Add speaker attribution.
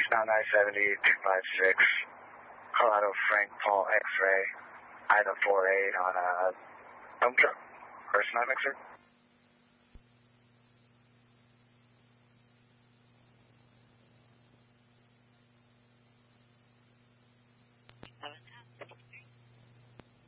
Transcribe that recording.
Speaker 1: eastbound I-70, 256, Colorado Frank Paul X-ray, Ida 48 on a dump truck or a cement mixer.